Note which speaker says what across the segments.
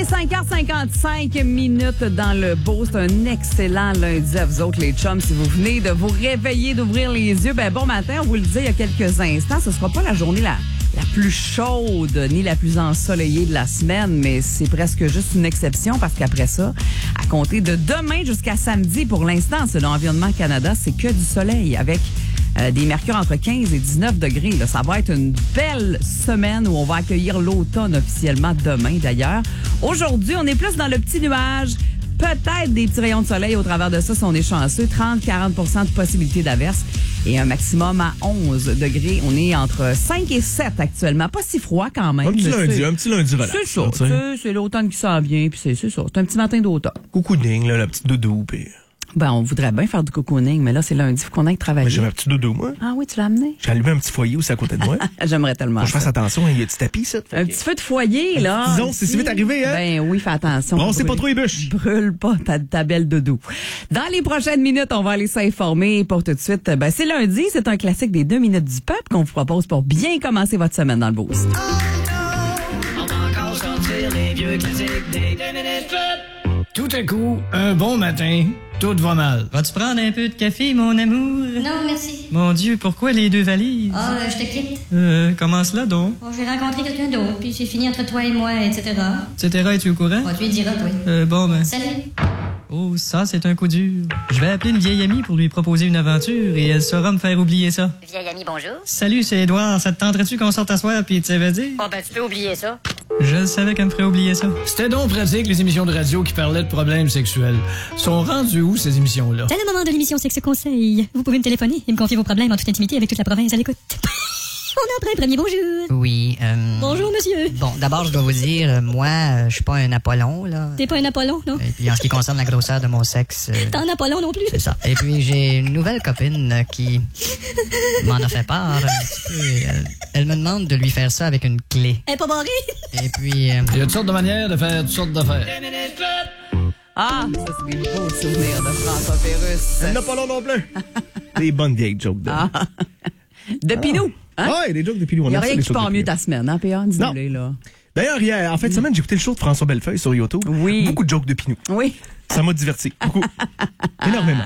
Speaker 1: 5h55 dans le beau. C'est un excellent lundi à vous autres, les chums. Si vous venez de vous réveiller, d'ouvrir les yeux, bon matin, on vous le disait il y a quelques instants, ce sera pas la journée la plus chaude ni la plus ensoleillée de la semaine, mais c'est presque juste une exception parce qu'après ça, à compter de demain jusqu'à samedi, pour l'instant, selon Environnement Canada, c'est que du soleil avec des mercures entre 15 et 19 degrés. Là. Ça va être une belle semaine où on va accueillir l'automne officiellement demain, d'ailleurs. Aujourd'hui, on est plus dans le petit nuage. Peut-être des petits rayons de soleil au travers de ça si on est chanceux. 30-40% de possibilité d'averse et un maximum à 11 degrés. On est entre 5 et 7 actuellement. Pas si froid quand même.
Speaker 2: Un petit lundi relax.
Speaker 1: C'est ça. C'est l'automne qui s'en vient, puis c'est ça. C'est un petit matin d'automne.
Speaker 2: Cocooning, là, la petite doudou, puis...
Speaker 1: On voudrait bien faire du cocooning, mais là, c'est lundi, faut qu'on aille travailler.
Speaker 2: Mais j'ai un petit doudou, moi.
Speaker 1: Ah oui, tu l'as amené?
Speaker 2: J'ai allumé un petit foyer aussi à côté de moi.
Speaker 1: J'aimerais tellement.
Speaker 2: Faut que je fasse attention, il y a du tapis, ça.
Speaker 1: Un petit feu de foyer, là.
Speaker 2: Disons, c'est si vite arrivé, hein?
Speaker 1: Ben oui, fais attention.
Speaker 2: Bon, c'est pas trop les bûches.
Speaker 1: Brûle pas ta belle doudou. Dans les prochaines minutes, on va aller s'informer. Pour tout de suite, c'est lundi, c'est un classique des 2 minutes du peuple qu'on vous propose pour bien commencer votre semaine dans le Boost.
Speaker 3: On va encore sortir les vieux classiques des 2 minutes peuple.
Speaker 4: Tout à coup, un bon matin, tout va mal.
Speaker 5: Vas-tu prendre un peu de café, mon amour?
Speaker 6: Non, merci.
Speaker 5: Mon Dieu, pourquoi les 2 valises?
Speaker 6: Je te quitte.
Speaker 5: Comment cela, donc?
Speaker 6: Bon, j'ai rencontré quelqu'un d'autre, puis c'est fini entre toi et moi, etc.
Speaker 5: Etc., es-tu au courant?
Speaker 6: Tu lui diras, toi. Salut.
Speaker 5: Oh, ça, c'est un coup dur. Je vais appeler une vieille amie pour lui proposer une aventure et elle saura me faire oublier ça.
Speaker 6: Vieille amie, bonjour.
Speaker 5: Salut, c'est Édouard. Ça te tenterait-tu qu'on sorte à soir puis tu savais dire?
Speaker 6: Tu peux oublier ça.
Speaker 5: Je savais qu'elle me ferait oublier ça.
Speaker 4: C'était donc pratique, les émissions de radio qui parlaient de problèmes sexuels. Sont rendues où, ces émissions-là?
Speaker 7: C'est le moment de l'émission Sexe Conseil. Vous pouvez me téléphoner et me confier vos problèmes en toute intimité avec toute la province à l'écoute. On a un premier bonjour.
Speaker 8: Oui,
Speaker 7: Bonjour, monsieur.
Speaker 8: Bon, d'abord, je dois vous dire, moi, je suis pas un Apollon, là.
Speaker 7: T'es pas un Apollon, non?
Speaker 8: Et puis, en ce qui concerne la grosseur de mon sexe...
Speaker 7: T'es un Apollon non plus?
Speaker 8: C'est ça. Et puis, j'ai une nouvelle copine qui m'en a fait part un petit peu. Elle me demande de lui faire ça avec une clé.
Speaker 7: Elle est pas barrée?
Speaker 8: Et puis...
Speaker 4: Il y a toutes sortes de manières de faire toutes sortes d'affaires.
Speaker 3: 2 minutes peuple.
Speaker 1: Ah, ça, c'est des beaux souvenirs de François Pérusse.
Speaker 2: Elle n'a pas long non plus. Des bonnes vieilles jokes de...
Speaker 1: De Pinou. Hein?
Speaker 2: Ouais, des jokes de Pilou.
Speaker 1: Il n'y a rien qui part mieux ta semaine, hein, PA? Dis-le, là.
Speaker 2: D'ailleurs, hier, en fin de semaine, j'ai écouté le show de François Bellefeuille sur YouTube.
Speaker 1: Oui.
Speaker 2: Beaucoup de jokes de Pinou.
Speaker 1: Oui.
Speaker 2: Ça m'a diverti. Beaucoup. Énormément.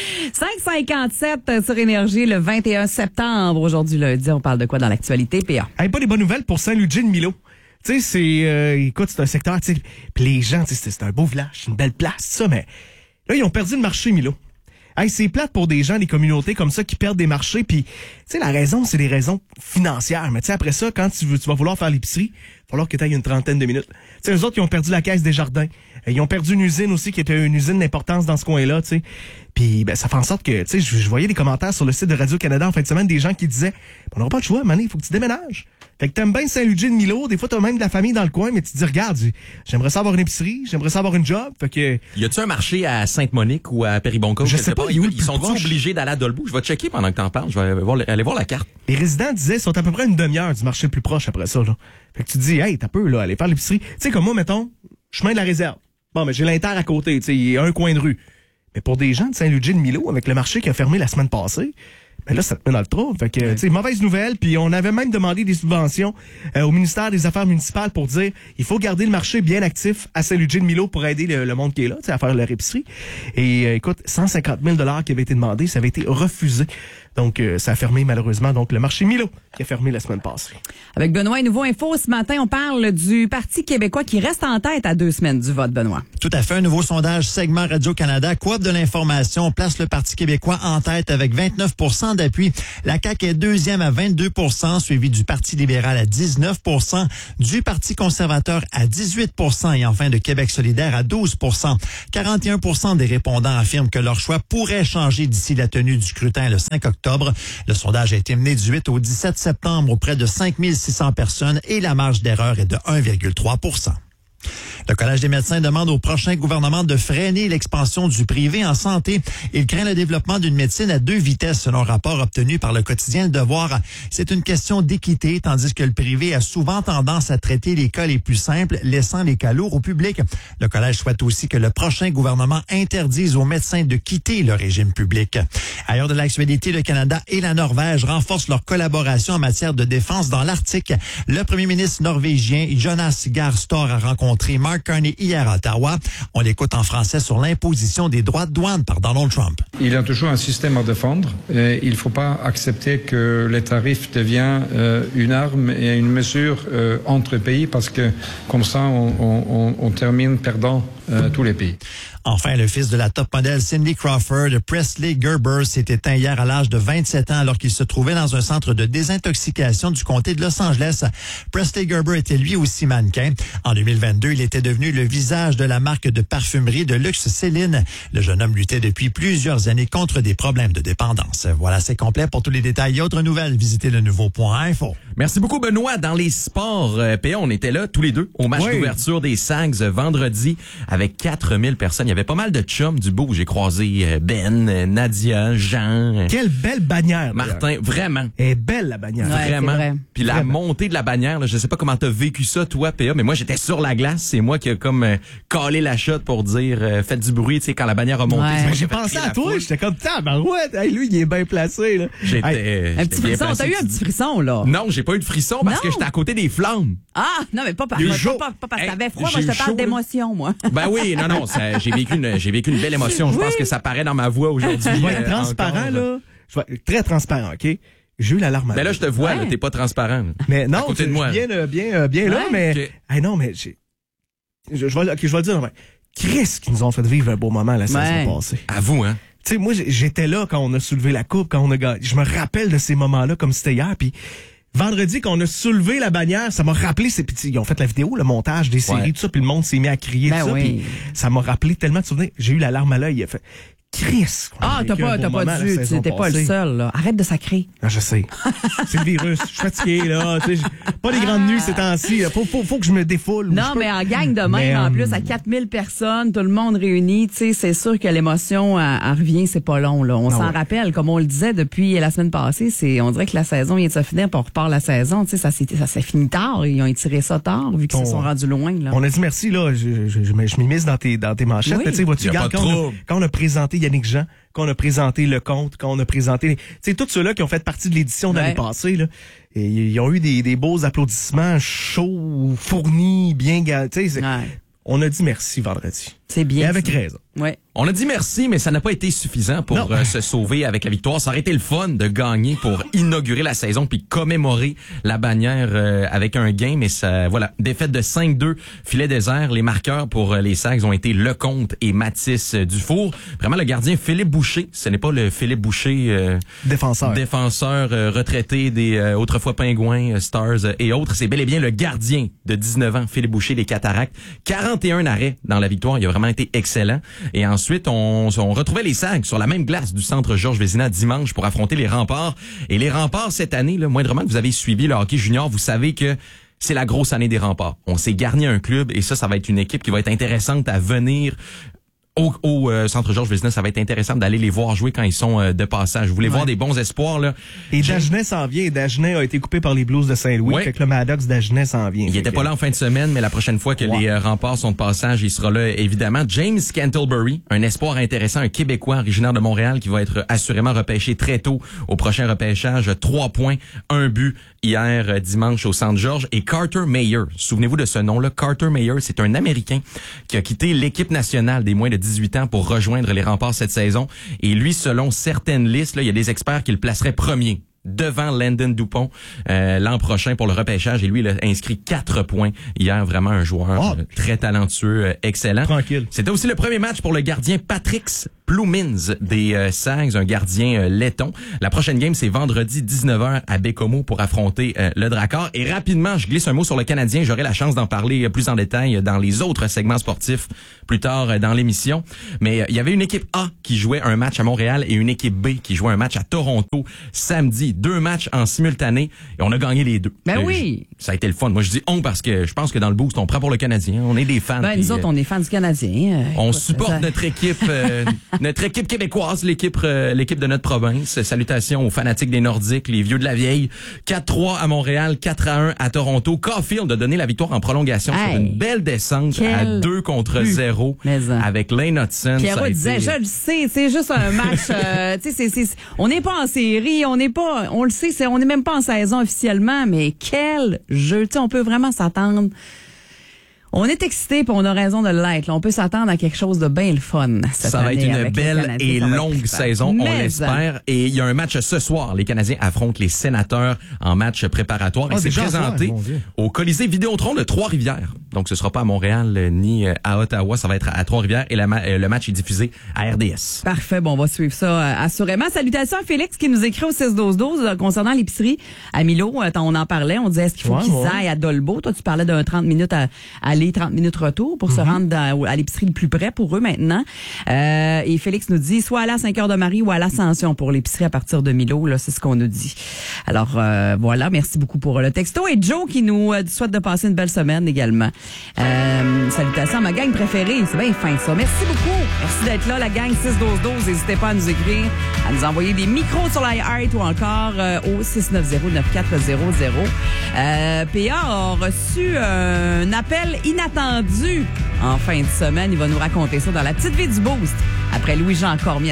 Speaker 1: 5h57 sur Énergie le 21 septembre. Aujourd'hui, lundi, on parle de quoi dans l'actualité, PA?
Speaker 2: Pas des bonnes nouvelles pour Saint-Ludger-de-Milo. Tu sais, écoute, c'est un secteur, tu sais, puis les gens, tu sais, c'est un beau village, c'est une belle place, ça, mais là, ils ont perdu le marché Milo. C'est plate pour des gens, des communautés comme ça qui perdent des marchés, puis tu sais, la raison, c'est des raisons financières. Mais tu sais, après ça, quand tu vas vouloir faire l'épicerie, il va falloir que tu ailles une trentaine de minutes. Tu sais, eux autres, ils ont perdu la caisse des jardins. Ils ont perdu une usine aussi, qui était une usine d'importance dans ce coin-là, tu sais. Puis ça fait en sorte que, tu sais, je voyais des commentaires sur le site de Radio-Canada en fin de semaine, des gens qui disaient, on n'aura pas le choix, Mané, il faut que tu déménages. Fait que t'aimes bien Saint-Ludger-de-Milo, des fois t'as même de la famille dans le coin, mais tu te dis, regarde, j'aimerais ça avoir une épicerie, j'aimerais ça avoir une job, fait que...
Speaker 9: Y a-tu un marché à Sainte-Monique ou à Péribonca?
Speaker 2: Je sais pas,
Speaker 9: Ils sont obligés d'aller à Dolbeau? Je vais checker pendant que t'en parles, je vais aller voir la carte.
Speaker 2: Les résidents disaient, sont à peu près une demi-heure du marché le plus proche après ça, là. Fait que tu te dis, hey, t'as peu, là, aller faire l'épicerie. Tu sais, comme moi, mettons, chemin de la réserve. Bon, mais j'ai l'Inter à côté, tu sais, il y a un coin de rue. Mais pour des gens de Saint-Ludger-de-Milo, avec le marché qui a fermé la semaine passée, ben là, ça te met dans le trou. Fait que, tu sais, mauvaise nouvelle. Puis on avait même demandé des subventions au ministère des Affaires municipales pour dire il faut garder le marché bien actif à Saint-Ludger-de-Milo pour aider le monde qui est là, tu sais, à faire leur épicerie. Et écoute, 150 000 $ qui avaient été demandés, ça avait été refusé. Donc, ça a fermé malheureusement donc le marché Milo qui a fermé la semaine passée.
Speaker 1: Avec Benoît et Nouveau Info, ce matin, on parle du Parti québécois qui reste en tête à 2 semaines du vote, Benoît.
Speaker 10: Tout à fait. Un nouveau sondage segment Radio-Canada, Coop de l'information, place le Parti québécois en tête avec 29 % d'appui. La CAQ est deuxième à 22 %, suivi du Parti libéral à 19 %, du Parti conservateur à 18 % et enfin de Québec solidaire à 12 %. 41 % des répondants affirment que leur choix pourrait changer d'ici la tenue du scrutin le 5 octobre. Le sondage a été mené du 8 au 17 septembre auprès de 5 600 personnes et la marge d'erreur est de 1,3 %. Le Collège des médecins demande au prochain gouvernement de freiner l'expansion du privé en santé. Il craint le développement d'une médecine à 2 vitesses, selon un rapport obtenu par le quotidien Le Devoir. C'est une question d'équité, tandis que le privé a souvent tendance à traiter les cas les plus simples, laissant les cas lourds au public. Le Collège souhaite aussi que le prochain gouvernement interdise aux médecins de quitter le régime public. Ailleurs de l'actualité, le Canada et la Norvège renforcent leur collaboration en matière de défense dans l'Arctique. Le premier ministre norvégien Jonas Gahr Store a rencontré Mark Mark Carney hier à Ottawa. On l'écoute en français sur l'imposition des droits de douane par Donald Trump.
Speaker 11: Il y a toujours un système à défendre. Il ne faut pas accepter que les tarifs deviennent une arme et une mesure entre pays parce que comme ça, on termine perdant tous les pays.
Speaker 10: Enfin, le fils de la top modèle Cindy Crawford, Presley Gerber, s'est éteint hier à l'âge de 27 ans alors qu'il se trouvait dans un centre de désintoxication du comté de Los Angeles. Presley Gerber était lui aussi mannequin. En 2022, il était devenu le visage de la marque de parfumerie de luxe Céline. Le jeune homme luttait depuis plusieurs années contre des problèmes de dépendance. Voilà, c'est complet. Pour tous les détails et autres nouvelles, visitez le nouveau.info.
Speaker 9: Merci beaucoup, Benoît. Dans les sports, PA, on était là tous les deux au match d'ouverture des Sags vendredi avec 4000 personnes. Il y avait pas mal de chums du beau. J'ai croisé Ben, Nadia, Jean.
Speaker 2: Quelle belle bannière.
Speaker 9: Martin, vraiment.
Speaker 2: Elle est belle, la bannière.
Speaker 1: Ouais,
Speaker 9: vraiment. Puis la montée de la bannière, là, je sais pas comment t'as vécu ça, toi, PA, mais moi, j'étais sur la glace. C'est moi qui ai comme calé la shot pour dire faites du bruit, tu sais, quand la bannière a monté.
Speaker 2: Ouais. J'ai pensé à toi. J'étais comme, tabarouette. Hey, lui, il est bien placé, là.
Speaker 1: Un petit frisson. T'as eu un petit frisson, là?
Speaker 9: Non, j'ai pas eu de frisson parce que j'étais à côté des flammes.
Speaker 1: Ah, non, mais pas parce que t'avais froid. Moi, je te parle d'émotion, moi.
Speaker 9: Ben oui, non, j'ai vécu une belle émotion. Je pense que ça paraît dans ma voix aujourd'hui.
Speaker 2: Je vais être transparent, là. Je vais être très transparent, OK? J'ai eu la larme à l'œil.
Speaker 9: Mais là, je te vois, là, t'es pas transparent.
Speaker 2: Mais non,
Speaker 9: à côté de moi.
Speaker 2: Bien là, mais...
Speaker 9: Okay.
Speaker 2: Hey, non, mais je vais le dire. Mais Chris qui nous ont fait vivre un beau moment la saison passée.
Speaker 9: À vous, hein?
Speaker 2: Tu sais, moi, j'étais là quand on a soulevé la coupe, quand on a gagné. Je me rappelle de ces moments-là comme c'était hier, puis... Vendredi, quand on a soulevé la bannière, ça m'a rappelé, ils ont fait la vidéo, le montage des séries, tout ça, puis le monde s'est mis à crier, tout ça, puis ça m'a rappelé tellement de souvenirs. J'ai eu la larme à l'œil, il a fait Chris.
Speaker 1: T'as pas dû, t'étais pas le seul, là. Arrête de sacrer.
Speaker 2: Non, je sais. C'est le virus. Je suis fatigué, là. Tu sais, pas des grandes nuits ces temps-ci. Faut que je me défoule.
Speaker 1: Non, mais en gang de même, en plus, à 4000 personnes, tout le monde réuni, tu sais, c'est sûr que l'émotion, elle revient, c'est pas long, là. On s'en rappelle, comme on le disait depuis la semaine passée, on dirait que la saison vient de se finir, puis on repart la saison, tu sais, ça s'est fini tard. Ils ont étiré ça tard, vu qu'ils se sont rendus loin, là.
Speaker 2: On a dit merci, là. Je m'immisce dans tes manchettes.
Speaker 1: Oui.
Speaker 2: Tu sais, vois-tu, quand on a présenté Yannick Jean, quand on a présenté Lecomte, quand on a présenté... Tu sais, tous ceux-là qui ont fait partie de l'édition de l'année passée, là, et ils ont eu des beaux applaudissements chauds, fournis, bien... Tu sais, on a dit merci vendredi.
Speaker 1: C'est bien.
Speaker 2: Et avec raison.
Speaker 1: Ouais.
Speaker 9: On a dit merci, mais ça n'a pas été suffisant pour se sauver avec la victoire. Ça aurait été le fun de gagner pour inaugurer la saison puis commémorer la bannière avec un gain. Mais ça, voilà, défaite de 5-2, filet désert. Les marqueurs pour les Sags ont été Lecomte et Mathis Dufour. Vraiment, le gardien Philippe Boucher, ce n'est pas le Philippe Boucher défenseur retraité des autrefois Pingouins, Stars et autres. C'est bel et bien le gardien de 19 ans, Philippe Boucher, des Cataractes. 41 arrêts dans la victoire. Il a vraiment été excellent. Et ensuite, on retrouvait les Sags sur la même glace du centre Georges Vézina dimanche pour affronter les Remparts. Et les Remparts, cette année, là, moindrement que vous avez suivi le hockey junior, vous savez que c'est la grosse année des Remparts. On s'est garni un club et ça va être une équipe qui va être intéressante à venir au centre Georges Vézina. Ça va être intéressant d'aller les voir jouer quand ils sont de passage. Vous voulez voir des bons espoirs, là?
Speaker 2: Et Dagenet s'en vient. Dagenet a été coupé par les Blues de Saint-Louis. Fait que le Maddox Dagenet s'en vient.
Speaker 9: Il était pas là en fin de semaine, mais la prochaine fois que les Remparts sont de passage, il sera là, évidemment. James Cantlebury, un espoir intéressant, un Québécois originaire de Montréal qui va être assurément repêché très tôt au prochain repêchage. 3 points, 1 but hier dimanche au centre Georges. Et Carter Mayer, souvenez-vous de ce nom-là. Carter Mayer, c'est un Américain qui a quitté l'équipe nationale des moins de 18 ans pour rejoindre les Remparts cette saison. Et lui, selon certaines listes, là, il y a des experts qui le placeraient premier devant Landon Dupont l'an prochain pour le repêchage. Et lui, il a inscrit 4 points hier. Vraiment un joueur très talentueux, excellent.
Speaker 2: Tranquille.
Speaker 9: C'était aussi le premier match pour le gardien Patrick Plumins des Sags, un gardien letton. La prochaine game, c'est vendredi 19h à Bécomo pour affronter le Drakkar. Et rapidement, je glisse un mot sur le Canadien. J'aurai la chance d'en parler plus en détail dans les autres segments sportifs plus tard dans l'émission. Mais il y avait une équipe A qui jouait un match à Montréal et une équipe B qui jouait un match à Toronto samedi. 2 matchs en simultané et on a gagné les 2.
Speaker 1: Ben oui.
Speaker 9: Ça a été le fun. Moi, je dis on parce que je pense que dans le boost, on prend pour le Canadien. On est des fans.
Speaker 1: Ben, nous autres, on est fans du Canadien.
Speaker 9: On supporte notre équipe québécoise, l'équipe de notre province. Salutations aux fanatiques des Nordiques, les vieux de la vieille. 4-3 à Montréal, 4-1 à Toronto. Caulfield a donné la victoire en prolongation sur une belle descente à 2-0 avec Lane Hudson.
Speaker 1: Pierrot disait, je le sais, c'est juste un match. On n'est pas en série, on le sait, on n'est même pas en saison officiellement, mais quel jeu. Tu sais, on peut vraiment s'attendre. On est excités et on a raison de l'être. Là, on peut s'attendre à quelque chose de bien le fun cette
Speaker 9: Ça va
Speaker 1: année
Speaker 9: être une
Speaker 1: avec les
Speaker 9: belle
Speaker 1: Canadiens.
Speaker 9: et
Speaker 1: Ça va
Speaker 9: longue
Speaker 1: être
Speaker 9: saison, on
Speaker 1: Mais,
Speaker 9: l'espère. Et il y a un match ce soir. Les Canadiens affrontent les Sénateurs en match préparatoire. Et c'est
Speaker 2: déjà
Speaker 9: présenté
Speaker 2: mon Dieu.
Speaker 9: au Colisée Vidéotron de Trois-Rivières. Donc, ce sera pas à Montréal ni à Ottawa. Ça va être à Trois-Rivières et le match est diffusé à RDS.
Speaker 1: Parfait. Bon, on va suivre ça assurément. Salutations à Félix qui nous écrit au 6-12-12 concernant l'épicerie à Milo. On en parlait. On disait, est-ce qu'il faut qu'ils aillent à Dolbeau? Toi, tu parlais d'un 30 minutes à aller, 30 minutes retour pour se rendre à l'épicerie le plus près pour eux maintenant. Et Félix nous dit, soit aller à Saint-Cœur-de-Marie ou à l'Ascension pour l'épicerie à partir de Milo. Là, c'est ce qu'on nous dit. Alors, voilà. Merci beaucoup pour le texto. Et Joe qui nous souhaite de passer une belle semaine également. Salutations à ma gang préférée. C'est bien fin, ça. Merci beaucoup. Merci d'être là, la gang 6-12-12. N'hésitez pas à nous écrire, à nous envoyer des micros sur l'iHeart ou encore au 690-9400. PA a reçu un appel inattendu en fin de semaine. Il va nous raconter ça dans la petite vie du Boost après Louis-Jean Cormier.